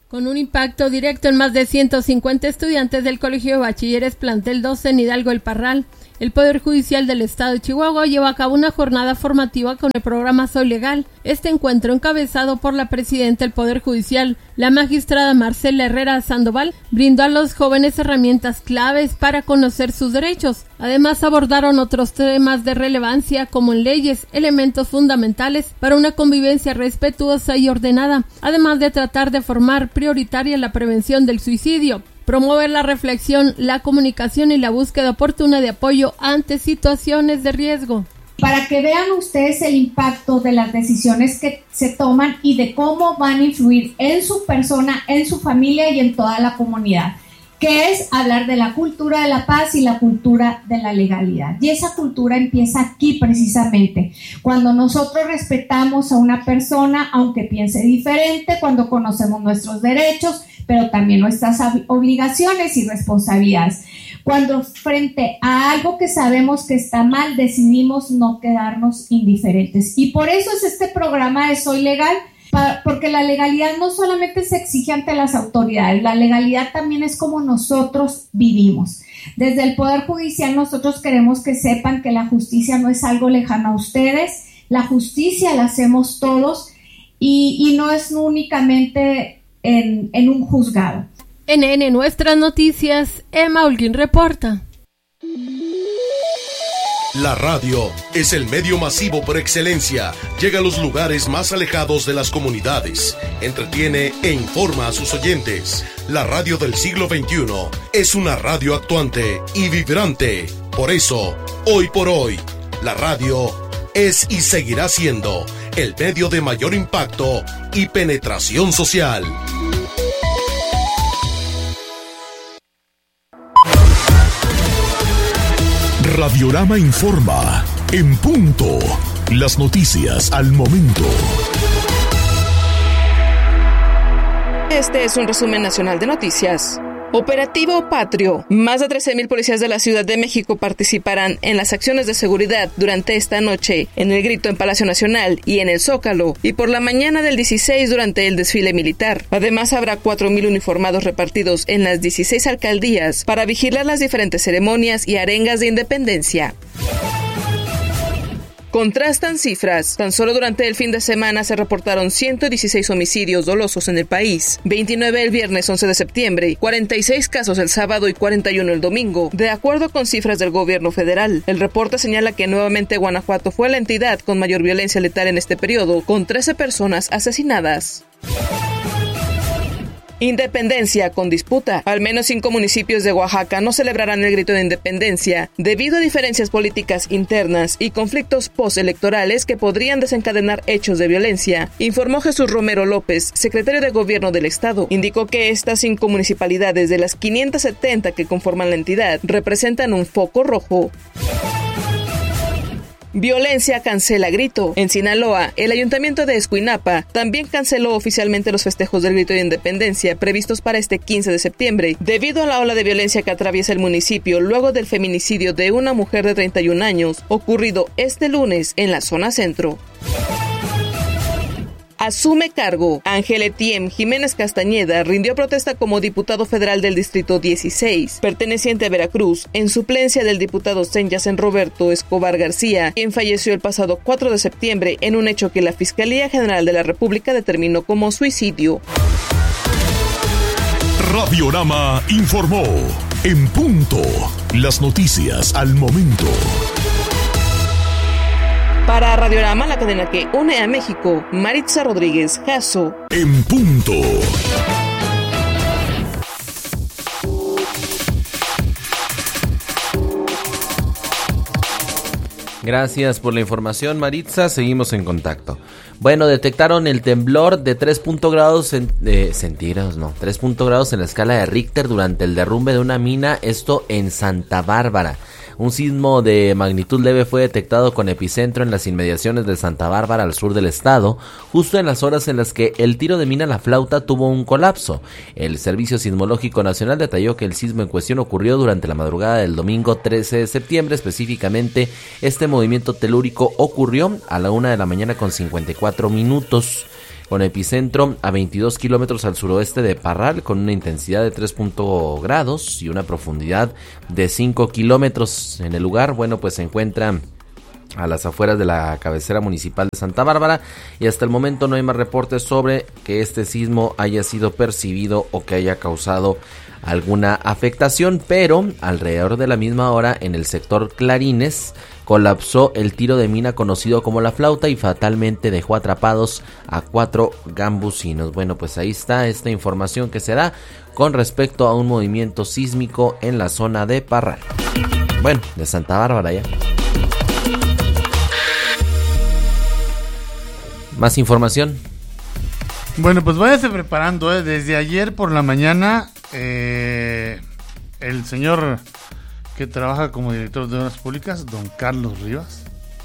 Con un impacto directo en más de 150 estudiantes del Colegio de Bachilleres Plantel 12 en Hidalgo El Parral, el Poder Judicial del Estado de Chihuahua lleva a cabo una jornada formativa con el programa Soy Legal. Este encuentro, encabezado por la presidenta del Poder Judicial, la magistrada Marcela Herrera Sandoval, brindó a los jóvenes herramientas claves para conocer sus derechos. Además, abordaron otros temas de relevancia como en leyes, elementos fundamentales para una convivencia respetuosa y ordenada, además de tratar de formar prioritaria la prevención del suicidio, promover la reflexión, la comunicación y la búsqueda oportuna de apoyo ante situaciones de riesgo. Para que vean ustedes el impacto de las decisiones que se toman y de cómo van a influir en su persona, en su familia y en toda la comunidad, que es hablar de la cultura de la paz y la cultura de la legalidad. Y esa cultura empieza aquí precisamente, cuando nosotros respetamos a una persona, aunque piense diferente, cuando conocemos nuestros derechos, pero también nuestras obligaciones y responsabilidades. Cuando frente a algo que sabemos que está mal, decidimos no quedarnos indiferentes. Y por eso es este programa de Soy Legal, porque la legalidad no solamente se exige ante las autoridades, la legalidad también es como nosotros vivimos. Desde el Poder Judicial nosotros queremos que sepan que la justicia no es algo lejano a ustedes, la justicia la hacemos todos y no es únicamente en un juzgado. NN Nuestras Noticias, Emma Holguín reporta. La radio es el medio masivo por excelencia. Llega a los lugares más alejados de las comunidades. Entretiene e informa a sus oyentes. La radio del siglo XXI es una radio actuante y vibrante. Por eso, hoy por hoy, la radio es y seguirá siendo el medio de mayor impacto y penetración social. Radiorama informa, en punto, las noticias al momento. Este es un resumen nacional de noticias. Operativo Patrio. Más de 13,000 policías de la Ciudad de México participarán en las acciones de seguridad durante esta noche, en el Grito en Palacio Nacional y en el Zócalo, y por la mañana del 16 durante el desfile militar. Además, habrá 4,000 uniformados repartidos en las 16 alcaldías para vigilar las diferentes ceremonias y arengas de independencia. Contrastan cifras. Tan solo durante el fin de semana se reportaron 116 homicidios dolosos en el país, 29 el viernes 11 de septiembre, 46 casos el sábado y 41 el domingo, de acuerdo con cifras del gobierno federal. El reporte señala que nuevamente Guanajuato fue la entidad con mayor violencia letal en este periodo, con 13 personas asesinadas. Independencia con disputa. Al menos 5 municipios de Oaxaca no celebrarán el grito de independencia debido a diferencias políticas internas y conflictos postelectorales que podrían desencadenar hechos de violencia, informó Jesús Romero López, secretario de Gobierno del Estado. Indicó que estas 5 municipalidades de las 570 que conforman la entidad representan un foco rojo. Violencia cancela grito. En Sinaloa, el ayuntamiento de Escuinapa también canceló oficialmente los festejos del grito de independencia previstos para este 15 de septiembre, debido a la ola de violencia que atraviesa el municipio luego del feminicidio de una mujer de 31 años, ocurrido este lunes en la zona centro. Asume cargo. Ángel Etiem Jiménez Castañeda rindió protesta como diputado federal del Distrito 16, perteneciente a Veracruz, en suplencia del diputado Senyacen Roberto Escobar García, quien falleció el pasado 4 de septiembre en un hecho que la Fiscalía General de la República determinó como suicidio. Radiorama informó, en punto, las noticias al momento. Para Radiorama, la cadena que une a México, Maritza Rodríguez Jasso. En punto. Gracias por la información, Maritza. Seguimos en contacto. Bueno, detectaron el temblor de 3.0 grados centígrados, no, 3.0 grados en la escala de Richter durante el derrumbe de una mina, esto en Santa Bárbara. Un sismo de magnitud leve fue detectado con epicentro en las inmediaciones de Santa Bárbara, al sur del estado, justo en las horas en las que el tiro de mina La Flauta tuvo un colapso. El Servicio Sismológico Nacional detalló que el sismo en cuestión ocurrió durante la madrugada del domingo 13 de septiembre. Específicamente, este movimiento telúrico ocurrió a la 1 de la mañana con 54 minutos. con epicentro a 22 kilómetros al suroeste de Parral, con una intensidad de 3 grados y una profundidad de 5 kilómetros. En el lugar, bueno, pues se encuentra a las afueras de la cabecera municipal de Santa Bárbara, y hasta el momento no hay más reportes sobre que este sismo haya sido percibido o que haya causado alguna afectación, pero alrededor de la misma hora en el sector Clarines colapsó el tiro de mina conocido como La Flauta y fatalmente dejó atrapados a 4 gambusinos. Bueno, pues ahí está esta información que se da con respecto a un movimiento sísmico en la zona de Parral. Bueno, de Santa Bárbara ya. Más información. Bueno, pues váyase preparando, desde ayer por la mañana el señor que trabaja como director de Obras Públicas, don Carlos Rivas,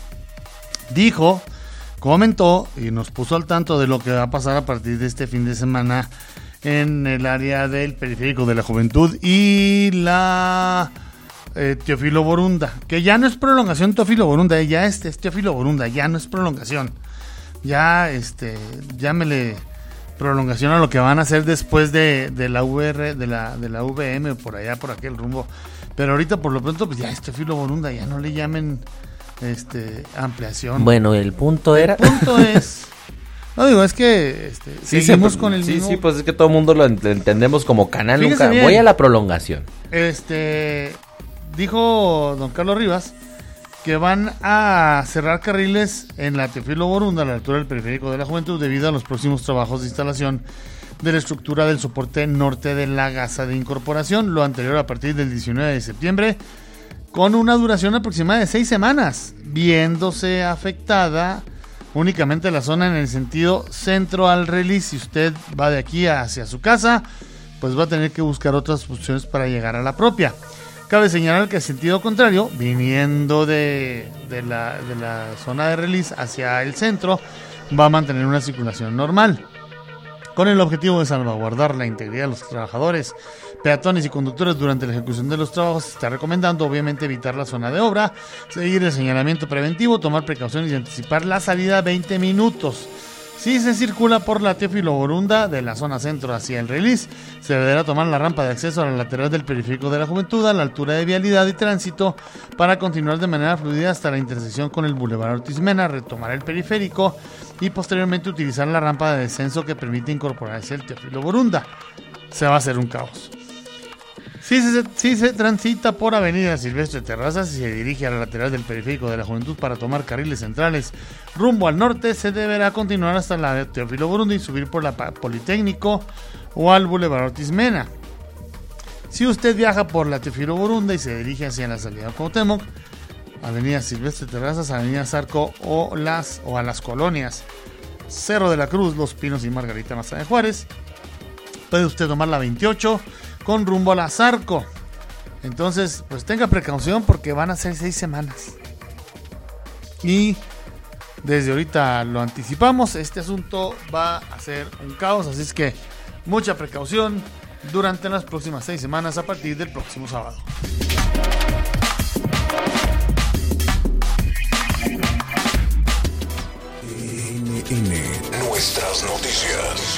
comentó y nos puso al tanto de lo que va a pasar a partir de este fin de semana en el área del Periférico de la Juventud y la Teófilo Borunda, que ya no es prolongación Teófilo Borunda, ya es Teófilo Borunda, ya no es prolongación. Ya, llámele prolongación a lo que van a hacer después de la VR, de la VM, por allá, por aquel rumbo. Pero ahorita, por lo pronto, pues ya es Teófilo Borunda, ya no le llamen ampliación. Bueno, el punto es... No digo, es que seguimos con el mismo... Sí, pues es que todo el mundo lo entendemos como canal. Fíjese nunca bien. Voy a la prolongación. Dijo don Carlos Rivas que van a cerrar carriles en la Teófilo Borunda a la altura del Periférico de la Juventud debido a los próximos trabajos de instalación de la estructura del soporte norte de la gasa de incorporación, lo anterior a partir del 19 de septiembre, con una duración aproximada de 6 semanas, viéndose afectada únicamente la zona en el sentido centro al release. Si usted va de aquí hacia su casa, pues va a tener que buscar otras opciones para llegar a la propia. Cabe señalar que en sentido contrario, viniendo de la zona de release hacia el centro, va a mantener una circulación normal, con el objetivo de salvaguardar la integridad de los trabajadores, peatones y conductores durante la ejecución de los trabajos. Se está recomendando obviamente evitar la zona de obra, seguir el señalamiento preventivo, tomar precauciones y anticipar la salida 20 minutos. Si se circula por la Teófilo Borunda de la zona centro hacia el release, se deberá tomar la rampa de acceso a la lateral del Periférico de la Juventud a la altura de Vialidad y Tránsito para continuar de manera fluida hasta la intersección con el Boulevard Ortiz Mena, retomar el periférico y posteriormente utilizar la rampa de descenso que permite incorporarse al Teófilo Borunda. Se va a hacer un caos. Si se transita por Avenida Silvestre Terrazas y se dirige a la lateral del Periférico de la Juventud para tomar carriles centrales rumbo al norte, se deberá continuar hasta la Teófilo Borunda y subir por la Politécnico o al Boulevard Ortiz Mena. Si usted viaja por la Teófilo Borunda y se dirige hacia la salida Cuauhtémoc, Avenida Silvestre Terrazas, Avenida Zarco o a las colonias Cerro de la Cruz, Los Pinos y Margarita Maza de Juárez, puede usted tomar la 28 con rumbo a la Zarco. Entonces, pues tenga precaución porque van a ser 6 semanas. Y desde ahorita lo anticipamos, este asunto va a ser un caos, así es que mucha precaución durante las próximas 6 semanas a partir del próximo sábado. Nuestras noticias.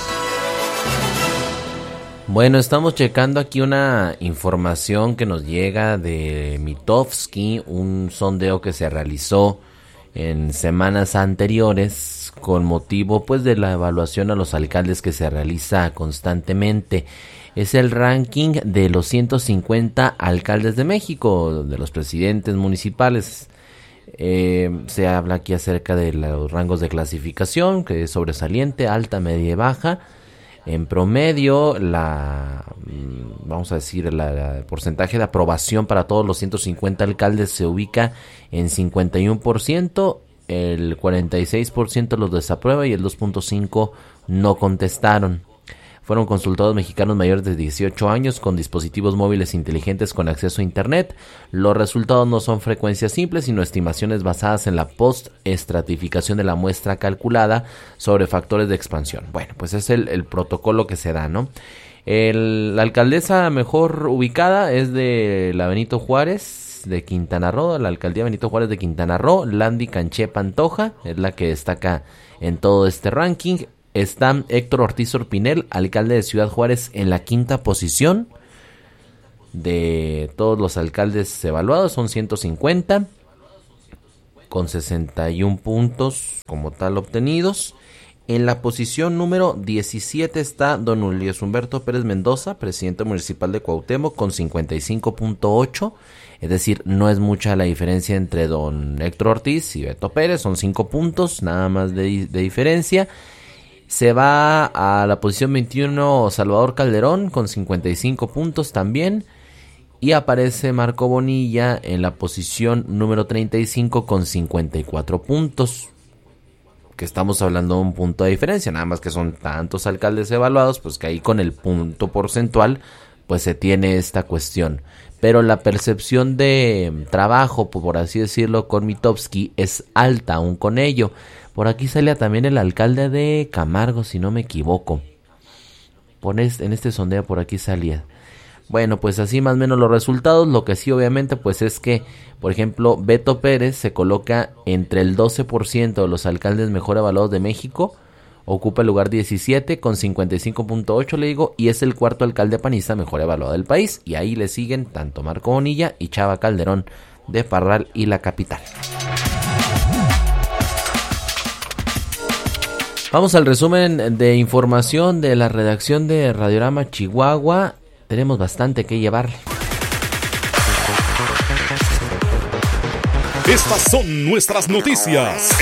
Bueno, estamos checando aquí una información que nos llega de Mitofsky, un sondeo que se realizó en semanas anteriores con motivo pues de la evaluación a los alcaldes que se realiza constantemente. Es el ranking de los 150 alcaldes de México, de los presidentes municipales. Se habla aquí acerca de los rangos de clasificación, que es sobresaliente, alta, media y baja. En promedio, el porcentaje de aprobación para todos los 150 alcaldes se ubica en 51%, el 46% los desaprueba y el 2.5% no contestaron. Fueron consultados mexicanos mayores de 18 años con dispositivos móviles inteligentes con acceso a internet. Los resultados no son frecuencias simples, sino estimaciones basadas en la post-estratificación de la muestra calculada sobre factores de expansión. Bueno, pues es el protocolo que se da, ¿no? La alcaldesa mejor ubicada es de la Benito Juárez de Quintana Roo, la alcaldía Benito Juárez de Quintana Roo. Landy Canché Pantoja es la que destaca en todo este ranking. está Héctor Ortiz Orpinel, alcalde de Ciudad Juárez, en la 5ª posición. De todos los alcaldes evaluados son 150, con 61 puntos como tal obtenidos. En la posición número 17 está don Luis Humberto Pérez Mendoza, presidente municipal de Cuauhtémoc, con 55.8. Es decir, no es mucha la diferencia entre don Héctor Ortiz y Beto Pérez, son 5 puntos nada más de diferencia. Se va a la posición 21 Salvador Calderón con 55 puntos también. Y aparece Marco Bonilla en la posición número 35 con 54 puntos. Que estamos hablando de un punto de diferencia, nada más que son tantos alcaldes evaluados, pues que ahí con el punto porcentual pues se tiene esta cuestión. Pero la percepción de trabajo, por así decirlo, con Mitofsky es alta aún con ello. Por aquí salía también el alcalde de Camargo, si no me equivoco. En este sondeo por aquí salía. Bueno, pues así más o menos los resultados. Lo que sí obviamente pues es que, por ejemplo, Beto Pérez se coloca entre el 12% de los alcaldes mejor evaluados de México. Ocupa el lugar 17 con 55.8, le digo, y es el 4º alcalde panista mejor evaluado del país. Y ahí le siguen tanto Marco Bonilla y Chava Calderón de Parral y la capital. Vamos al resumen de información de la redacción de Radiorama Chihuahua. Tenemos bastante que llevar. Estas son nuestras noticias.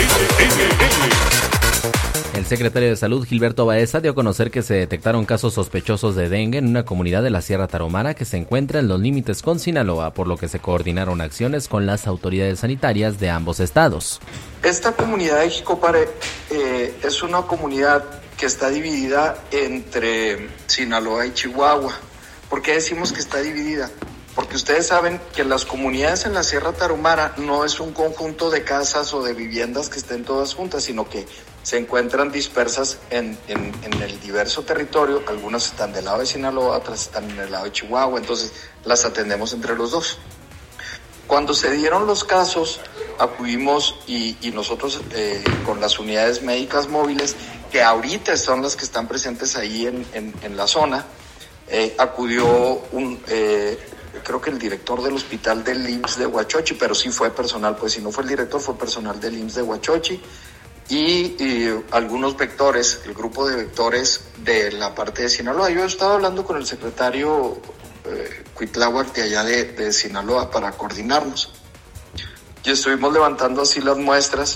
El secretario de Salud, Gilberto Baeza, dio a conocer que se detectaron casos sospechosos de dengue en una comunidad de la Sierra Tarahumara que se encuentra en los límites con Sinaloa, por lo que se coordinaron acciones con las autoridades sanitarias de ambos estados. Esta comunidad de Jicopare es una comunidad que está dividida entre Sinaloa y Chihuahua. ¿Por qué decimos que está dividida? Porque ustedes saben que las comunidades en la Sierra Tarahumara no es un conjunto de casas o de viviendas que estén todas juntas, sino que se encuentran dispersas en el diverso territorio. Algunas están del lado de Sinaloa, otras están en el lado de Chihuahua, entonces las atendemos entre los dos. Cuando se dieron los casos, acudimos y nosotros con las unidades médicas móviles, que ahorita son las que están presentes ahí en la zona, acudió creo que el director del hospital del IMSS de Huachochi, pero sí fue personal, pues si no fue el director, fue personal del IMSS de Huachochi, y algunos vectores, el grupo de vectores de la parte de Sinaloa. Yo he estado hablando con el secretario Cuitláhuac de allá de Sinaloa para coordinarnos, y estuvimos levantando así las muestras.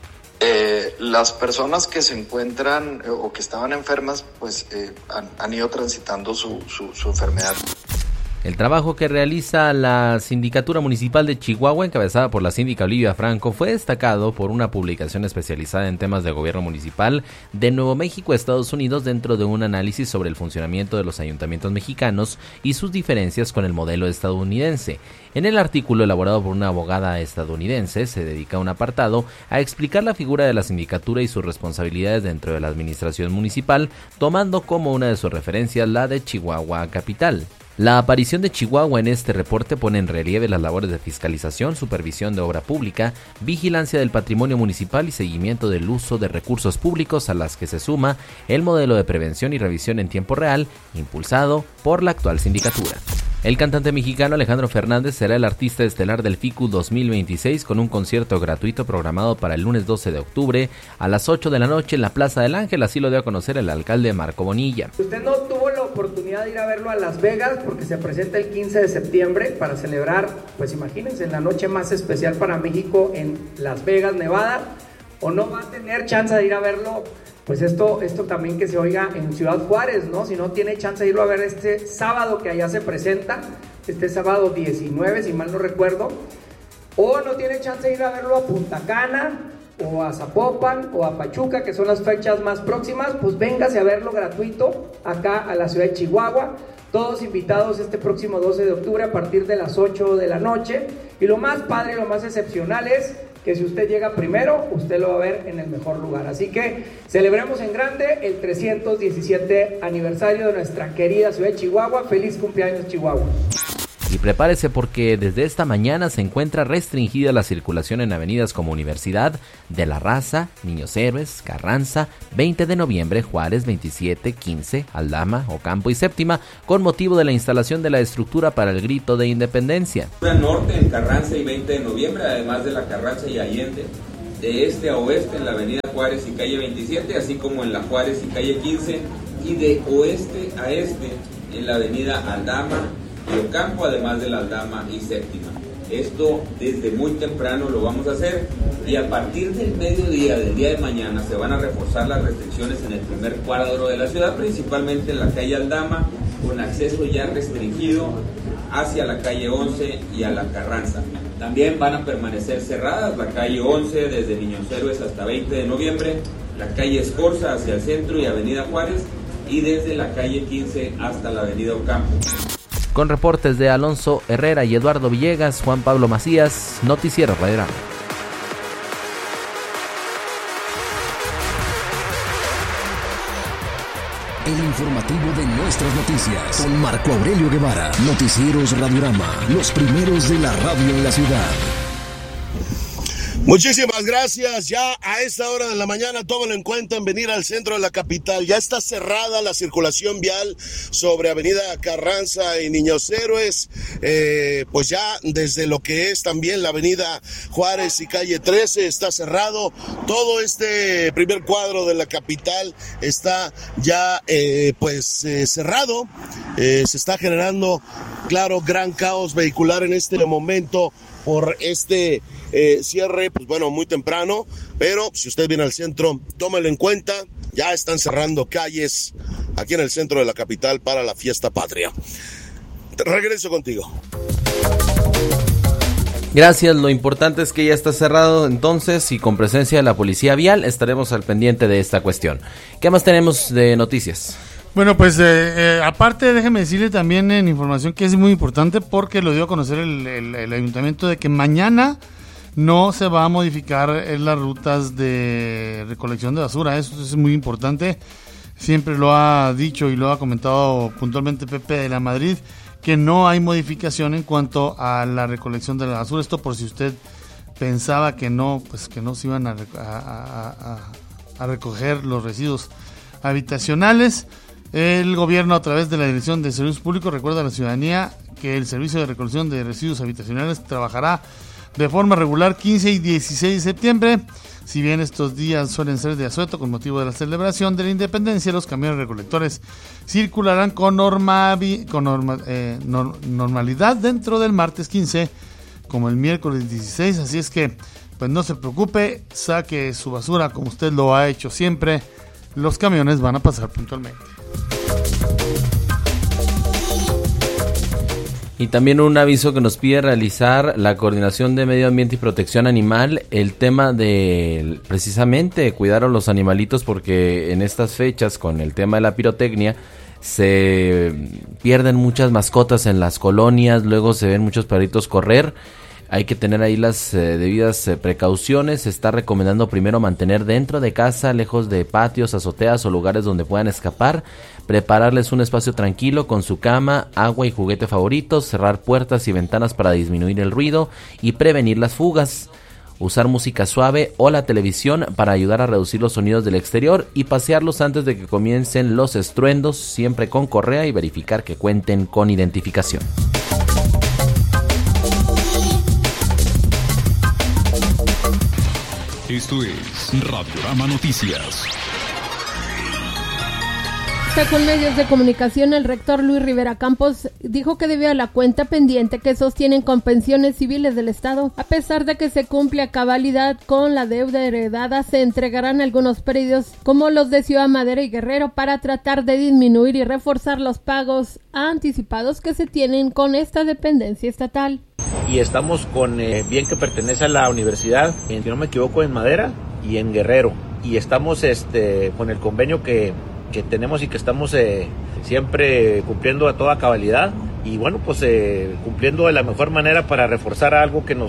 Las personas que se encuentran o que estaban enfermas, pues han ido transitando su enfermedad. El trabajo que realiza la Sindicatura Municipal de Chihuahua, encabezada por la síndica Olivia Franco, fue destacado por una publicación especializada en temas de gobierno municipal de Nuevo México, Estados Unidos, dentro de un análisis sobre el funcionamiento de los ayuntamientos mexicanos y sus diferencias con el modelo estadounidense. En el artículo elaborado por una abogada estadounidense, se dedica un apartado a explicar la figura de la sindicatura y sus responsabilidades dentro de la administración municipal, tomando como una de sus referencias la de Chihuahua capital. La aparición de Chihuahua en este reporte pone en relieve las labores de fiscalización, supervisión de obra pública, vigilancia del patrimonio municipal y seguimiento del uso de recursos públicos, a las que se suma el modelo de prevención y revisión en tiempo real, impulsado por la actual sindicatura. El cantante mexicano Alejandro Fernández será el artista estelar del FICU 2026 con un concierto gratuito programado para el lunes 12 de octubre a las 8 de la noche en la Plaza del Ángel, así lo dio a conocer el alcalde Marco Bonilla. Usted no tuvo la oportunidad de ir a verlo a Las Vegas porque se presenta el 15 de septiembre para celebrar, pues imagínense, la noche más especial para México en Las Vegas, Nevada, o no va a tener chance de ir a verlo. Pues esto también que se oiga en Ciudad Juárez, ¿no? Si no tiene chance de irlo a ver este sábado que allá se presenta, este sábado 19, si mal no recuerdo, o no tiene chance de ir a verlo a Punta Cana, o a Zapopan, o a Pachuca, que son las fechas más próximas, pues véngase a verlo gratuito acá a la ciudad de Chihuahua. Todos invitados este próximo 12 de octubre a partir de las 8 de la noche. Y lo más padre y lo más excepcional es que si usted llega primero, usted lo va a ver en el mejor lugar. Así que celebremos en grande el 317 aniversario de nuestra querida ciudad de Chihuahua. ¡Feliz cumpleaños, Chihuahua! Y prepárese porque desde esta mañana se encuentra restringida la circulación en avenidas como Universidad, De la Raza, Niños Héroes, Carranza, 20 de noviembre, Juárez, 27, 15, Aldama, Ocampo y Séptima, con motivo de la instalación de la estructura para el grito de independencia. Norte en Carranza y 20 de noviembre, además de la Carranza y Allende. De este a oeste en la avenida Juárez y calle 27, así como en la Juárez y calle 15, y de oeste a este en la avenida Aldama y Ocampo, además de la Aldama y Séptima. Esto desde muy temprano lo vamos a hacer, y a partir del mediodía del día de mañana se van a reforzar las restricciones en el primer cuadro de la ciudad, principalmente en la calle Aldama, con acceso ya restringido hacia la calle 11 y a la Carranza. También van a permanecer cerradas la calle 11 desde Niños Héroes hasta 20 de noviembre, la calle Escorza hacia el centro y avenida Juárez, y desde la calle 15 hasta la avenida Ocampo. Con reportes de Alonso Herrera y Eduardo Villegas, Juan Pablo Macías, Noticiero Radio Rama. El informativo de nuestras noticias con Marco Aurelio Guevara. Noticieros Radiorama, los primeros de la radio en la ciudad. Muchísimas gracias. Ya a esta hora de la mañana, tómalo en cuenta en venir al centro de la capital. Ya está cerrada la circulación vial sobre Avenida Carranza y Niños Héroes. Pues ya desde lo que es también la Avenida Juárez y calle 13 está cerrado. Todo este primer cuadro de la capital está ya cerrado. Se está generando, claro, gran caos vehicular en este momento por este cierre, pues bueno, muy temprano, pero si usted viene al centro, tómelo en cuenta, ya están cerrando calles aquí en el centro de la capital para la fiesta patria. Regreso contigo. Gracias, lo importante es que ya está cerrado entonces y con presencia de la policía vial estaremos al pendiente de esta cuestión. ¿Qué más tenemos de noticias? Bueno, pues aparte déjeme decirle también en información que es muy importante porque lo dio a conocer el ayuntamiento de que mañana no se va a modificar las rutas de recolección de basura. Eso es muy importante, siempre lo ha dicho y lo ha comentado puntualmente Pepe de la Madrid, que no hay modificación en cuanto a la recolección de la basura. Esto por si usted pensaba que no, pues que no se iban a recoger los residuos habitacionales. El gobierno, a través de la Dirección de Servicios Públicos, recuerda a la ciudadanía que el servicio de recolección de residuos habitacionales trabajará de forma regular 15 y 16 de septiembre. Si bien estos días suelen ser de asueto con motivo de la celebración de la independencia, los camiones recolectores circularán con normalidad dentro del martes 15 como el miércoles 16. Así es que, pues no se preocupe, saque su basura como usted lo ha hecho siempre. Los camiones van a pasar puntualmente. Y también un aviso que nos pide realizar la Coordinación de Medio Ambiente y Protección Animal, el tema de precisamente cuidar a los animalitos, porque en estas fechas con el tema de la pirotecnia se pierden muchas mascotas en las colonias, luego se ven muchos perritos correr. Hay que tener ahí las debidas precauciones. Se está recomendando primero mantener dentro de casa, lejos de patios, azoteas o lugares donde puedan escapar. Prepararles un espacio tranquilo con su cama, agua y juguete favoritos. Cerrar puertas y ventanas para disminuir el ruido y prevenir las fugas. Usar música suave o la televisión para ayudar a reducir los sonidos del exterior y pasearlos antes de que comiencen los estruendos, siempre con correa y verificar que cuenten con identificación. Esto es Radiorama Noticias. Según medios de comunicación, el rector Luis Rivera Campos dijo que debido a la cuenta pendiente que sostienen con pensiones civiles del Estado, a pesar de que se cumple a cabalidad con la deuda heredada, se entregarán algunos predios como los de Ciudad Madera y Guerrero para tratar de disminuir y reforzar los pagos anticipados que se tienen con esta dependencia estatal. Y estamos con bien que pertenece a la universidad, si no me equivoco, en Madera y en Guerrero. Y estamos con el convenio que tenemos y que estamos siempre cumpliendo a toda cabalidad. Y bueno, pues cumpliendo de la mejor manera para reforzar algo que nos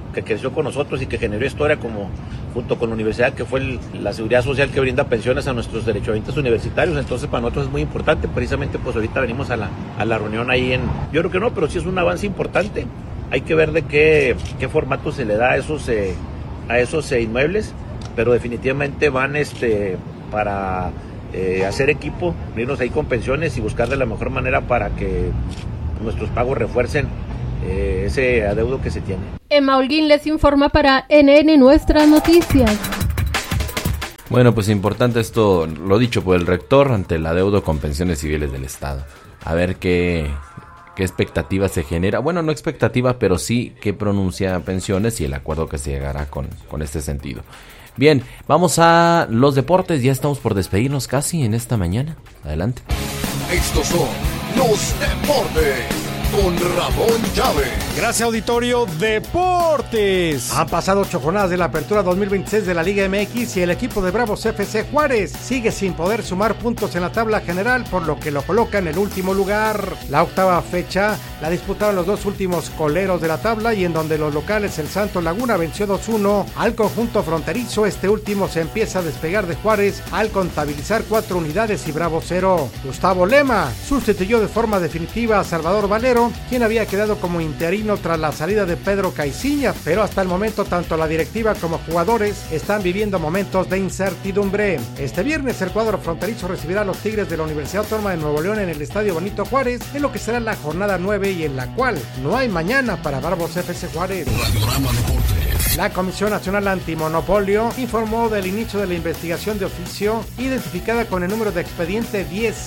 que creció con nosotros y que generó historia como junto con la universidad, que fue la seguridad social que brinda pensiones a nuestros derechohabientes universitarios. Entonces para nosotros es muy importante, precisamente pues ahorita venimos a la reunión ahí yo creo que no, pero sí es un avance importante. Hay que ver de qué formato se le da a esos inmuebles, pero definitivamente van para hacer equipo, unirnos ahí con pensiones y buscar de la mejor manera para que nuestros pagos refuercen ese adeudo que se tiene. Emma Holguín les informa para NN Nuestras Noticias. Bueno, pues importante esto, lo dicho por el rector ante el adeudo con pensiones civiles del Estado. A ver qué expectativa se genera. Bueno, no expectativa, pero sí qué pronuncia pensiones y el acuerdo que se llegará con este sentido. Bien, vamos a los deportes. Ya estamos por despedirnos casi en esta mañana. Adelante. Estos son los deportes con Ramón Chávez. Gracias, auditorio. Deportes. Han pasado 8 jornadas de la apertura 2026 de la Liga MX y el equipo de Bravos FC Juárez sigue sin poder sumar puntos en la tabla general, por lo que lo coloca en el último lugar. La octava fecha la disputaron los dos últimos coleros de la tabla, y en donde los locales, el Santos Laguna, venció 2-1 al conjunto fronterizo. Este último se empieza a despegar de Juárez al contabilizar 4 unidades y Bravos 0. Gustavo Lema sustituyó de forma definitiva a Salvador Valero, quien había quedado como interino tras la salida de Pedro Caiciña, pero hasta el momento tanto la directiva como jugadores están viviendo momentos de incertidumbre. Este viernes el cuadro fronterizo recibirá a los Tigres de la Universidad Autónoma de Nuevo León en el Estadio Benito Juárez, en lo que será la jornada 9 y en la cual no hay mañana para Bravos FC Juárez. La Comisión Nacional Antimonopolio informó del inicio de la investigación de oficio identificada con el número de expediente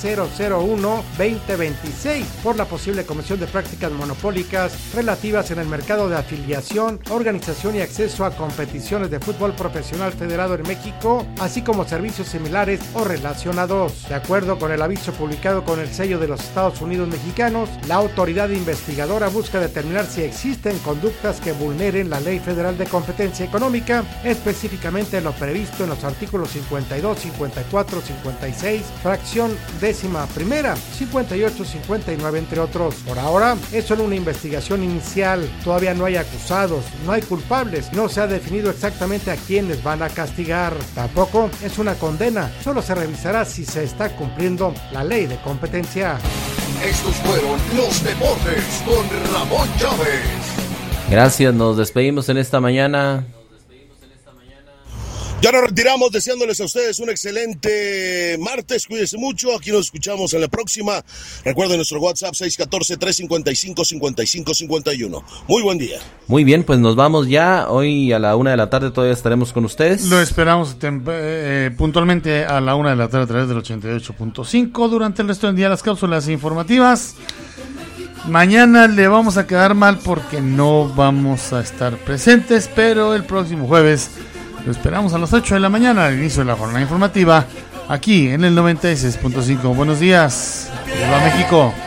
10001-2026 por la posible comisión de prácticas monopólicas relativas en el mercado de afiliación, organización y acceso a competiciones de fútbol profesional federado en México, así como servicios similares o relacionados. De acuerdo con el aviso publicado con el sello de los Estados Unidos mexicanos, la autoridad investigadora busca determinar si existen conductas que vulneren la Ley Federal de Competencia Económica, específicamente lo previsto en los artículos 52, 54, 56, fracción 11ª, 58, 59, entre otros. Por ahora es solo una investigación inicial, todavía no hay acusados, no hay culpables, no se ha definido exactamente a quiénes van a castigar. Tampoco es una condena, solo se revisará si se está cumpliendo la ley de competencia. Estos fueron los deportes con Ramón Chávez. Gracias, nos despedimos en esta mañana. Ya nos retiramos deseándoles a ustedes un excelente martes. Cuídense mucho. Aquí nos escuchamos en la próxima. Recuerden nuestro WhatsApp 614-355-5551. Muy buen día. Muy bien, pues nos vamos ya. Hoy a la 1 de la tarde todavía estaremos con ustedes. Lo esperamos puntualmente a la 1 de la tarde a través del 88.5. Durante el resto del día las cápsulas informativas. Mañana le vamos a quedar mal porque no vamos a estar presentes, pero el próximo jueves lo esperamos a las 8 de la mañana al inicio de la jornada informativa aquí en el 96.5. Buenos días. ¡Viva México!